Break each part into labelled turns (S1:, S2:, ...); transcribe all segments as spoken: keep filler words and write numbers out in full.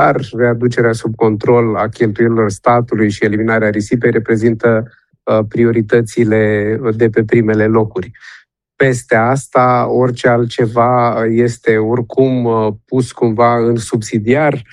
S1: necesar. Readucerea sub control a cheltuielilor statului și eliminarea risipei reprezintă prioritățile de pe primele locuri. Peste asta, orice altceva este oricum pus cumva în subsidiar.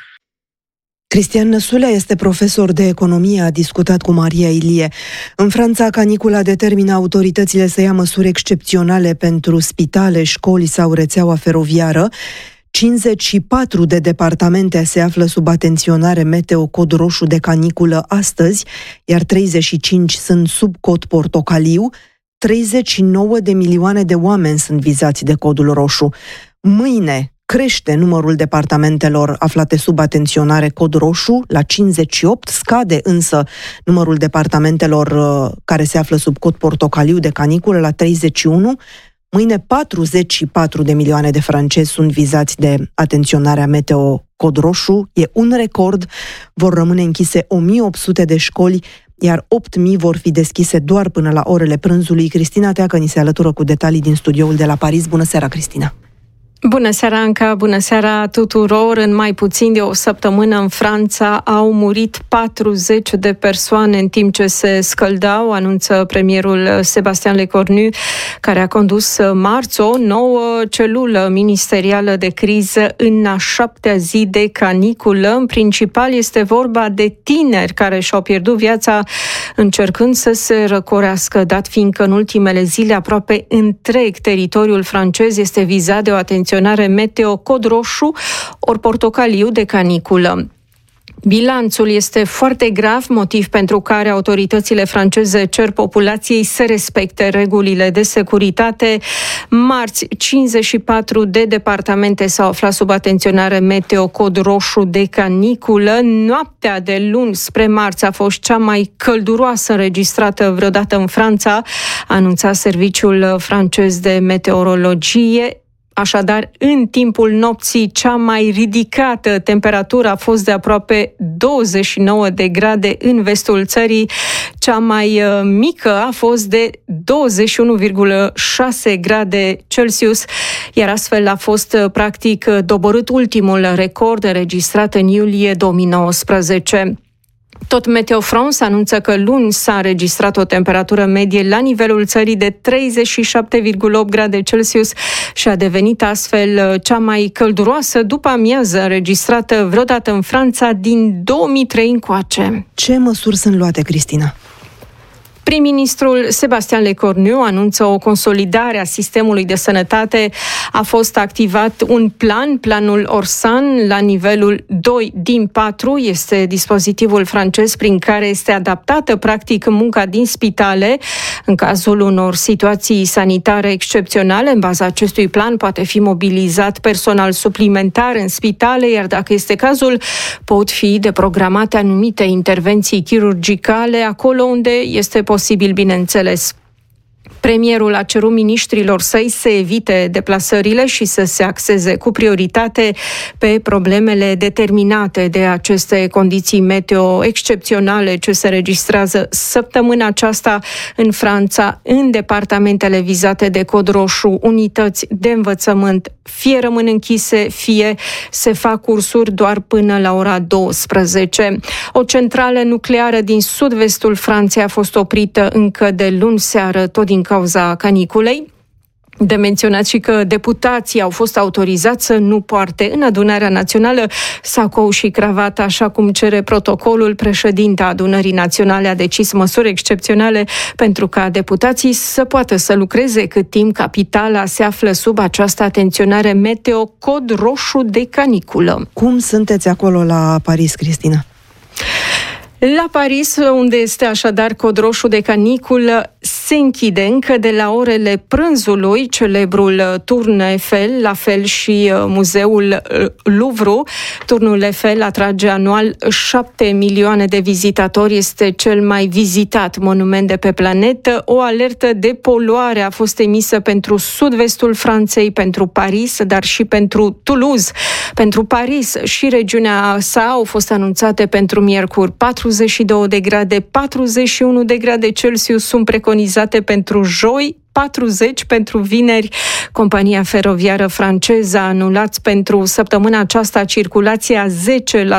S2: Cristian Năsulea este profesor de economie, a discutat cu Maria Ilie. În Franța, canicula determină autoritățile să ia măsuri excepționale pentru spitale, școli sau rețeaua feroviară. cincizeci și patru de departamente se află sub atenționare meteo cod roșu de caniculă astăzi, iar treizeci și cinci sunt sub cod portocaliu. treizeci și nouă de milioane de oameni sunt vizați de codul roșu. Mâine crește numărul departamentelor aflate sub atenționare cod roșu la cincizeci și opt, scade însă numărul departamentelor care se află sub cod portocaliu de caniculă la treizeci și unu. Mâine patruzeci și patru de milioane de francezi sunt vizați de atenționarea meteo cod roșu. E un record. Vor rămâne închise o mie opt sute de școli, iar opt mii vor fi deschise doar până la orele prânzului. Cristina Teacă ni se alătură cu detalii din studioul de la Paris. Bună seara, Cristina!
S3: Bună seara, Anca! Bună seara tuturor! În mai puțin de o săptămână în Franța au murit patruzeci de persoane în timp ce se scăldau, anunță premierul Sébastien Lecornu, care a condus marți o nouă celulă ministerială de criză în a șaptea zi de caniculă. În principal este vorba de tineri care și-au pierdut viața încercând să se răcorească, dat fiindcă în ultimele zile aproape întreg teritoriul francez este vizat de o atenție meteo cod roșu ori portocaliu de caniculă. Bilanțul este foarte grav, motiv pentru care autoritățile franceze cer populației să respecte regulile de securitate. Marți, cincizeci și patru de departamente s-au aflat sub atenționare meteo cod roșu de caniculă. Noaptea de luni spre marți a fost cea mai călduroasă înregistrată vreodată în Franța, anunța Serviciul francez de meteorologie. Așadar, în timpul nopții, cea mai ridicată temperatură a fost de aproape douăzeci și nouă de grade în vestul țării. Cea mai mică a fost de douăzeci și unu virgulă șase grade Celsius, iar astfel a fost practic doborât ultimul record înregistrat în iulie două mii nouăsprezece. Tot Meteo France anunță că luni s-a înregistrat o temperatură medie la nivelul țării de treizeci și șapte virgulă opt grade Celsius și a devenit astfel cea mai călduroasă după amiază înregistrată vreodată în Franța din două mii trei încoace.
S2: Ce măsuri sunt luate, Cristina?
S3: Prim-ministrul Sébastien Lecornu anunță o consolidare a sistemului de sănătate. A fost activat un plan, planul Orsan, la nivelul doi din patru. Este dispozitivul francez prin care este adaptată practic munca din spitale. În cazul unor situații sanitare excepționale, în baza acestui plan poate fi mobilizat personal suplimentar în spitale, iar dacă este cazul, pot fi deprogramate anumite intervenții chirurgicale acolo unde este posibil, bineînțeles. Premierul a cerut miniștrilor săi să evite deplasările și să se axeze cu prioritate pe problemele determinate de aceste condiții meteo excepționale ce se registrează săptămâna aceasta în Franța, în departamentele vizate de cod roșu. Unități de învățământ fie rămân închise, fie se fac cursuri doar până la ora douăsprezece. O centrală nucleară din sud-vestul Franței a fost oprită încă de luni seară, tot din cauza caniculei. De menționat și că deputații au fost autorizați să nu poarte în adunarea națională sacou și cravată, așa cum cere protocolul. Președinta adunării naționale a decis măsuri excepționale pentru ca deputații să poată să lucreze cât timp capitala se află sub această atenționare meteo cod roșu de caniculă.
S2: Cum sunteți acolo la Paris, Cristina?
S3: La Paris, unde este așadar cod roșu de caniculă, se închide încă de la orele prânzului celebrul Turn Eiffel, la fel și muzeul Louvre. Turnul Eiffel atrage anual șapte milioane de vizitatori, este cel mai vizitat monument de pe planetă. O alertă de poluare a fost emisă pentru sud-vestul Franței, pentru Paris, dar și pentru Toulouse. Pentru Paris și regiunea sa au fost anunțate pentru miercuri patruzeci și două de grade, patruzeci și unu de grade Celsius sunt preconizate pentru joi, patruzeci pentru vineri. Compania feroviară franceză a anulat pentru săptămâna aceasta circulația zece la